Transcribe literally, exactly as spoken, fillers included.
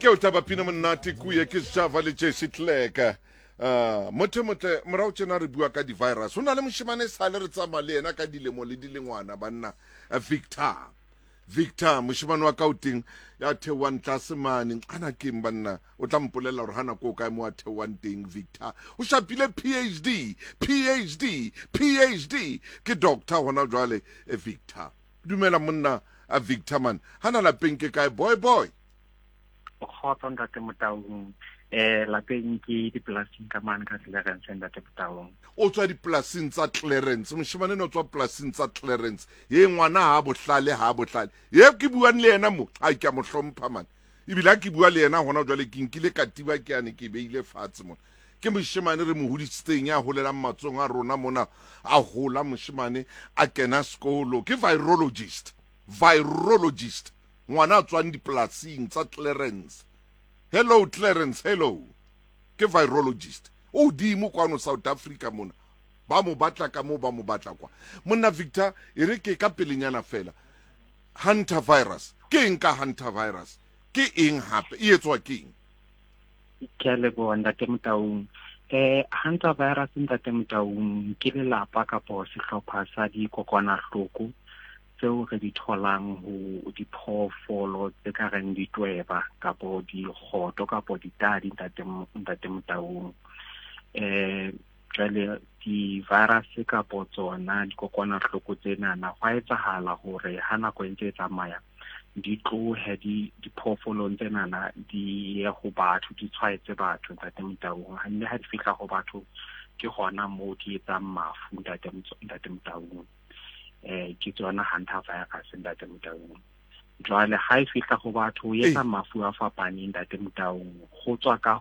ke o taba pina monate kuye ke Java le Jesse Tleka uh motho motle morao tsena re bua ka di virus hona le moshimane sale re tsama le ena ka dilemo le dilengwana banna Victor Victor moshimane wa Gauteng ya thewan tlasemane ana ke banna o tla mpolela hore hana ko ka mo a thewan teng Victor o shapile PhD PhD PhD ke doctor hona jwale Victor dumela monna a Victor man hana la penke kae boy boy o khotsa ntate Motaung eh la peng ke dipolasing ka man ka Clarence ntate Motaung o tswa dipolasing tsa Clarence moshimane no tswa polasing tsa Clarence ye ngwana ha bohlale ha bohlale ye ke buang le yena mo a ke mo hlompha man ibila ke bua le yena hona jwale ke nkile katiba ke ane ke beile fatshe mona ke moshimane re mo huditseng ya holela matsong a rona mona a hola moshimane a kena skolo ke virologist virologist ngwana tswang dipolasing tsa Clarence. Hello Clarence, hello. Ke virologist. O di mo kwano South Africa mona. Ba mo batla ka mo ba mo batla kwa. Monna Victor, e re ke ka pelenyana fela. Hunter virus. Ke eng ka hunter virus? Ke eng hape? E etswa ke eng? Ke le bo ntate Motaung eh hunter virus ntate Motaung ke lelapa ka po sehlopha sa di kokwanahloko tseo re di tholang ho diphoofolo tse ka reng ditweba kapo dikgoto kapo ditadi ntate Motaung eh jwale di-virus kapo tsona dikokwanahloko tsena na hwa etsahala hore ha nako e ntse e tsamaya di tlohe di diphoofolong tsena na di ye ho batho di tshwaetse batho ntate Motaung ha nne ha di fihla ho batho ke gona moo di etsang mafu ntate Motaung eh ke tsona hunter virus ntate Motaung jwale ha e fihla go batho o etsa mafu a fapaneng ntate Motaung go tswa ka